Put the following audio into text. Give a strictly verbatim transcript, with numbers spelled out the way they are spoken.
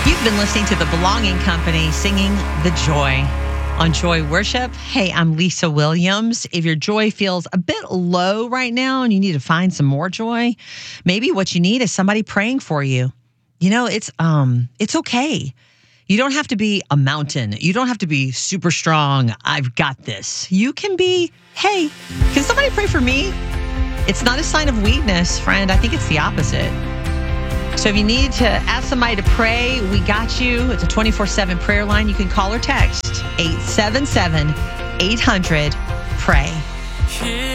You've been listening to The Belonging Company singing The Joy on Joy Worship. Hey, I'm Lisa Williams. If your joy feels a bit low right now and you need to find some more joy, maybe what you need is somebody praying for you. You know, it's um, it's okay. You don't have to be a mountain. You don't have to be super strong. I've got this. You can be, hey, can somebody pray for me? It's not a sign of weakness, friend. I think it's the opposite. So if you need to ask somebody to pray, we got you. It's a twenty-four seven prayer line. You can call or text eight seven seven, eight hundred, pray.